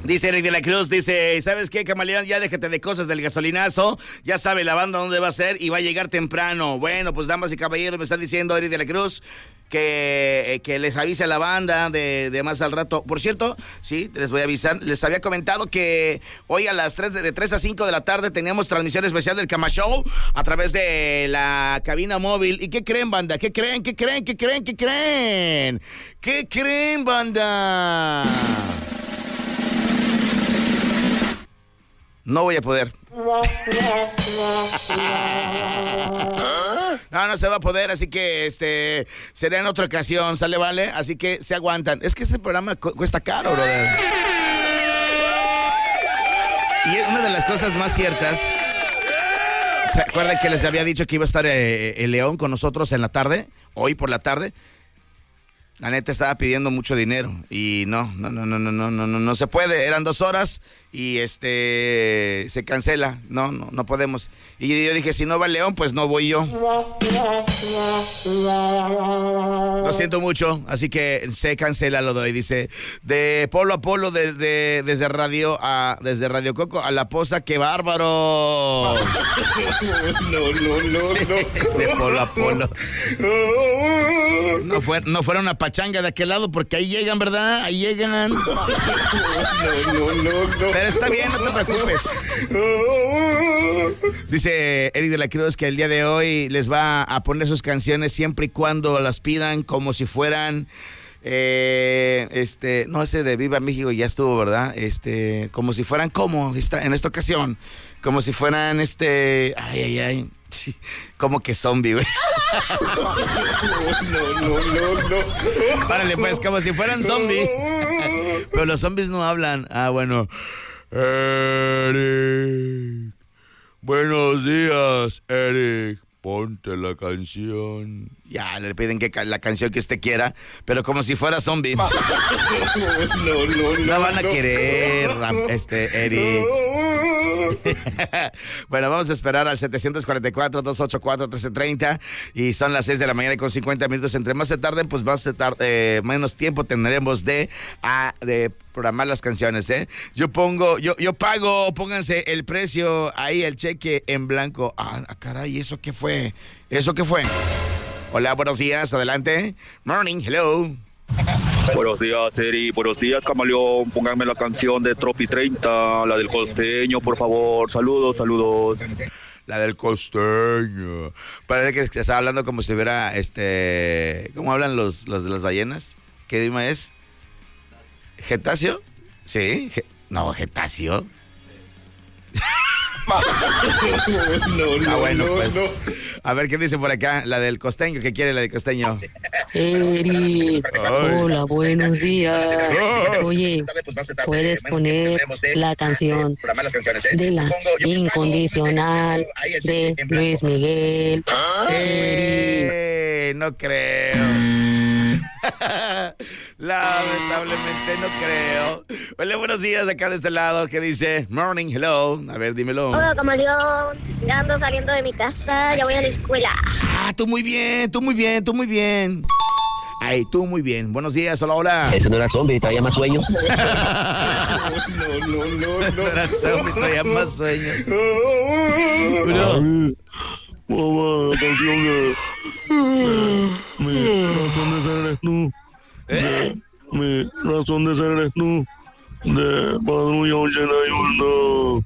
Dice Eric de la Cruz, dice, ¿sabes qué, Camaleón? Ya déjate de cosas del gasolinazo, ya sabe la banda dónde va a ser y va a llegar temprano. Bueno, pues damas y caballeros, me están diciendo Eric de la Cruz que les avise a la banda de más al rato. Por cierto, sí, les voy a avisar, les había comentado que hoy a las 3 de 3 a 5 de la tarde teníamos transmisión especial del Cama Show a través de la cabina móvil. ¿Y qué creen, banda? ¿Qué creen, banda? No voy a poder. No se va a poder, así que será en otra ocasión, ¿sale, vale? Así que se aguantan. Es que este programa cuesta caro, brother. Y una de las cosas más ciertas, ¿se acuerdan que les había dicho que iba a estar el León con nosotros en la tarde? Hoy por la tarde. La neta estaba pidiendo mucho dinero y no se puede. Eran 2 horas y se cancela. No podemos. Y yo dije, si no va el León, pues no voy yo. Lo siento mucho, así que se cancela, lo doy. Dice, de polo a polo, desde Radio Coco a La Poza, ¡qué bárbaro! No. Sí, de polo a polo. No fuera una pachanga de aquel lado, porque ahí llegan, ¿verdad? Ahí llegan. No. Pero está bien, no te preocupes. Dice Eric de la Cruz que el día de hoy les va a poner sus canciones siempre y cuando las pidan como si fueran... no, ese de Viva México ya estuvo, ¿verdad? Como si fueran, en esta ocasión, como si fueran, ay, como que zombie, güey. No. Párale, pues, como si fueran zombie. Pero los zombies no hablan. Ah, bueno. Eric. Buenos días, Eric. Ponte la canción. Ya, le piden que la canción que usted quiera, pero como si fuera zombie. No van a querer, Eric. Bueno, vamos a esperar al 744-284-1330 y son las 6 de la mañana y con 50 minutos. Entre más se tarden, pues menos tiempo tendremos de programar las canciones, ¿eh? Yo pago, pónganse el precio ahí, el cheque en blanco. Ah, caray, ¿eso qué fue? Hola, buenos días, adelante. Morning, hello. Buenos días, Eri. Buenos días, Camaleón. Pónganme la canción de Tropi 30, la del costeño, por favor. Saludos. La del costeño. Parece que estaba hablando como si hubiera, ¿cómo hablan los de las ballenas? ¿Qué idioma es? ¿Getacio? Sí. Getacio. Bueno, pues. A ver, ¿qué dice por acá? La del costeño, ¿qué quiere la del costeño? Eric, hola, buenos días. Oye, ¿puedes poner la canción de La Incondicional de Luis Miguel? No creo. Lamentablemente no creo. Hola, buenos días acá de este lado. ¿Qué dice? Morning, hello. A ver, dímelo. Hola, Camaleón. Ya ando saliendo de mi casa, ya voy a la escuela. Ah, tú muy bien. Ay, tú muy bien. Buenos días, hola. Eso no era zombie, traía más sueño. No era zombie, traía más sueño. Mamá, la canción de Mi razón de ser eres tú. Mi razón de ser eres tú. De Patrulla 81.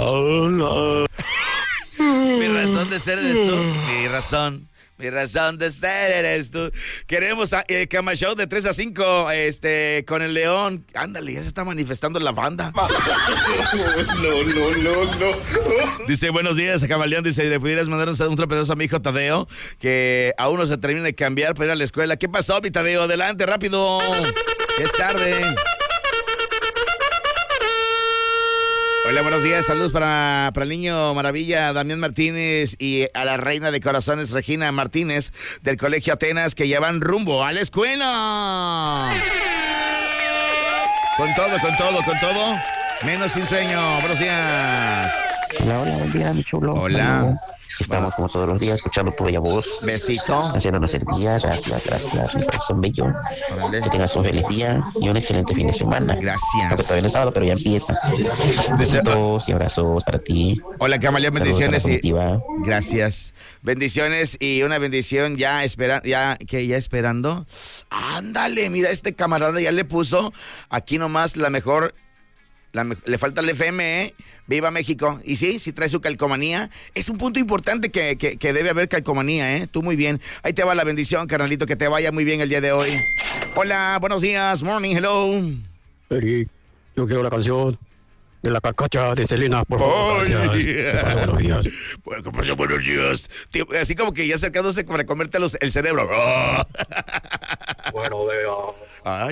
Mi razón de ser eres tú. Mi razón de ser eres tú. Queremos Cama Show de 3 a 5 con el León. Ándale, ya se está manifestando la banda. No. Dice, buenos días, Camaleón. Dice, ¿le pudieras mandar un tropezazo a mi hijo Tadeo? Que aún no se termina de cambiar para ir a la escuela. ¿Qué pasó, mi Tadeo? Adelante, rápido. Es tarde. Hola, buenos días, saludos para el niño maravilla Damián Martínez y a la reina de corazones Regina Martínez del Colegio Atenas que ya van rumbo a la escuela. Con todo, menos sin sueño. Buenos días. Hola, hola, buen día, mi chulo. Hola. Bueno, estamos como todos los días escuchando tu bella voz. Besito. Haciéndonos el día, gracias, mi corazón bello. Órale. Que tengas un feliz día y un excelente fin de semana. Gracias. Aunque todavía no es sábado, pero ya empieza. Besitos y abrazos para ti. Hola, Camaleón, bendiciones y Comitiva. gracias. Bendiciones y una bendición ya esperando. Ándale, mira, este camarada ya le puso aquí nomás la mejor. Le falta el FM, ¿eh? Viva México. Y sí trae su calcomanía. Es un punto importante que debe haber calcomanía, ¿eh? Tú muy bien. Ahí te va la bendición, carnalito, que te vaya muy bien el día de hoy. Hola, buenos días, morning, hello. Eric, yo quiero la canción de la carcacha de Selena, por favor. Gracias. ¿Qué pasa? Buenos días. Bueno, ¿qué pasa? Buenos días. Tío, así como que ya acercándose para comerte el cerebro. Bueno, veo. Ay.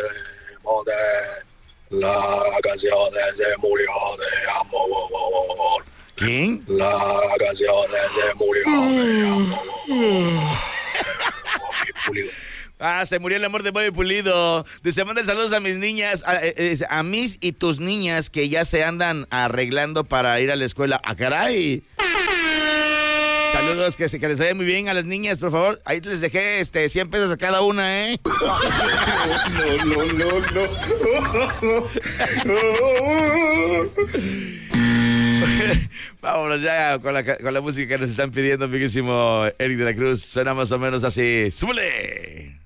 La canción de Se murió de amor. ¿Quién? La canción de Se murió de amor. Se murió el amor de Bobby Pulido. Dice, manda saludos a mis niñas, a mis y tus niñas que ya se andan arreglando para ir a la escuela. ¡Ah, caray! Saludos, que les vaya muy bien a las niñas, por favor. Ahí les dejé 100 pesos a cada una, ¿eh? Vámonos ya con la música que nos están pidiendo, amiguísimo Eric de la Cruz. Suena más o menos así. ¡Súbele!